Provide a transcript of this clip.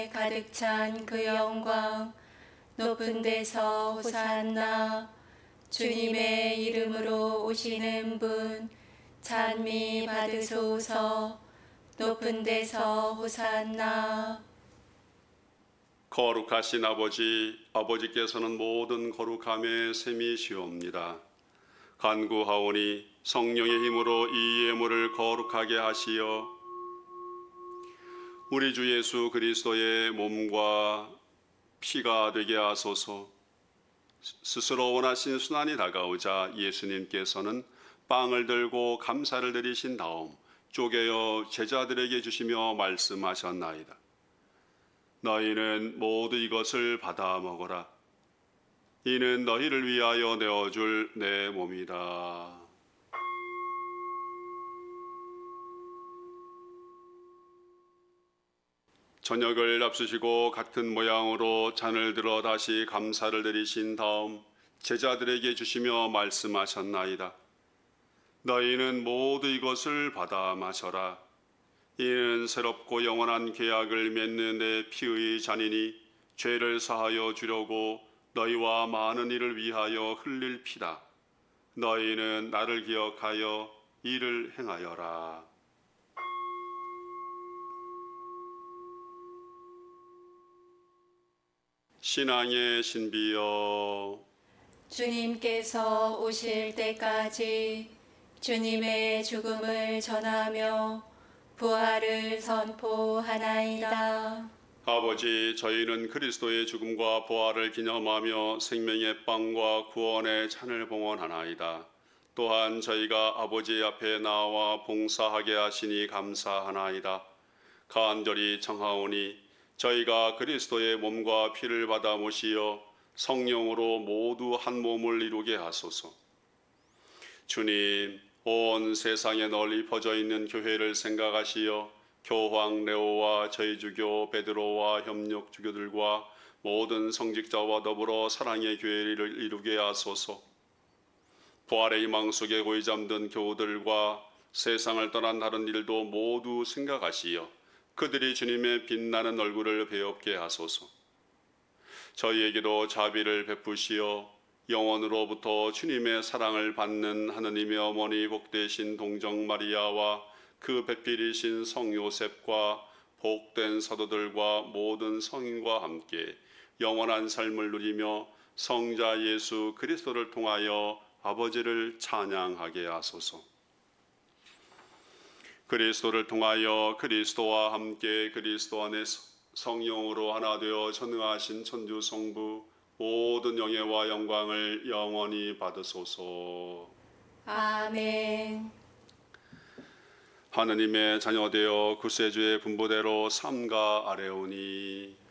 가득 찬 그 영광 높은 데서 호산나. 주님의 이름으로 오시는 분 찬미 받으소서. 높은 데서 호산나. 거룩하신 아버지께서는 모든 거룩함의 셈이시옵니다. 간구하오니 성령의 힘으로 이 예물을 거룩하게 하시어 우리 주 예수 그리스도의 몸과 피가 되게 하소서. 스스로 원하신 순환이 다가오자 예수님께서는 빵을 들고 감사를 드리신 다음 쪼개어 제자들에게 주시며 말씀하셨나이다. 너희는 모두 이것을 받아 먹어라. 이는 너희를 위하여 내어줄 내 몸이다. 저녁을 앞두시고 같은 모양으로 잔을 들어 다시 감사를 드리신 다음 제자들에게 주시며 말씀하셨나이다. 너희는 모두 이것을 받아 마셔라. 이는 새롭고 영원한 계약을 맺는 내 피의 잔이니 죄를 사하여 주려고 너희와 많은 이를 위하여 흘릴 피다. 너희는 나를 기억하여 이를 행하여라. 신앙의 신비여, 주님께서 오실 때까지 주님의 죽음을 전하며 부활을 선포하나이다. 아버지, 저희는 그리스도의 죽음과 부활을 기념하며 생명의 빵과 구원의 잔을 봉헌하나이다. 또한 저희가 아버지 앞에 나와 봉사하게 하시니 감사하나이다. 간절히 청하오니 저희가 그리스도의 몸과 피를 받아 모시어 성령으로 모두 한 몸을 이루게 하소서. 주님, 온 세상에 널리 퍼져 있는 교회를 생각하시어 교황 레오와 저희 주교 베드로와 협력 주교들과 모든 성직자와 더불어 사랑의 교회를 이루게 하소서. 부활의 희망 속에 고이 잠든 교우들과 세상을 떠난 다른 일도 모두 생각하시어 그들이 주님의 빛나는 얼굴을 배웁게 하소서. 저희에게도 자비를 베푸시어 영원으로부터 주님의 사랑을 받는 하느님의 어머니 복되신 동정 마리아와 그 배필이신 성 요셉과 복된 사도들과 모든 성인과 함께 영원한 삶을 누리며 성자 예수 그리스도를 통하여 아버지를 찬양하게 하소서. 그리스도를 통하여 그리스도와 함께 그리스도 안에서 성령으로 하나 되어 전능하신 천주 성부 모든 영예와 영광을 영원히 받으소서. 아멘. 하느님의 자녀되어 구세주의 분부대로 삼가 아뢰오니